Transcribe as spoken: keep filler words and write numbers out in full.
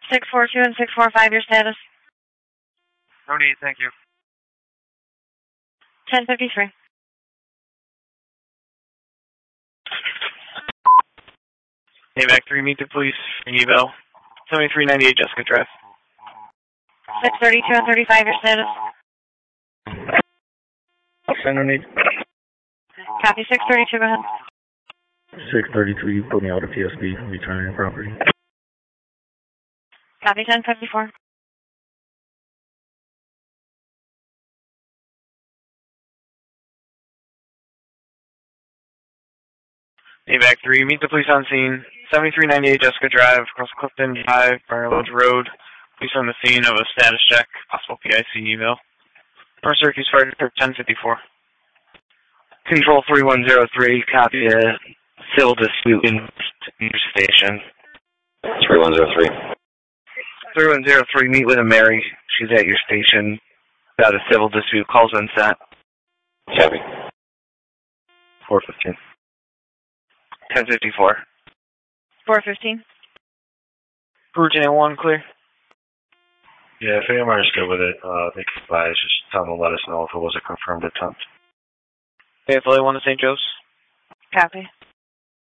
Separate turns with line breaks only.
six four two and six four five, your status?
No need, thank you.
ten fifty-three.
AVAC three, meet the police in eval. seventy-three ninety-eight Jessica Drive.
six thirty-two and thirty-five, your status?
No need.
Copy, six thirty-two, go ahead.
six thirty-three, put me out of P S B, returning the property.
Copy, ten fifty-four.
AVAC three, meet the police on scene. seventy-three ninety-eight Jessica Drive, across Clifton Drive, Barrowlands Road. Police on the scene of a status check, possible P I C eval. First circuit's fired for ten fifty-four.
Control three one zero three, copy a civil dispute in your station.
three one zero three.
three one zero three, meet with a Mary. She's at your station. About a civil dispute. Calls been sent.
Copy.
four fifteen. ten fifty-four.
four fifteen.
Virginia one, clear.
Yeah, if A M R is good with it, uh, they can advise. Just tell them to let us know if it was a confirmed attempt.
A F L A one to Saint Joe's.
Copy.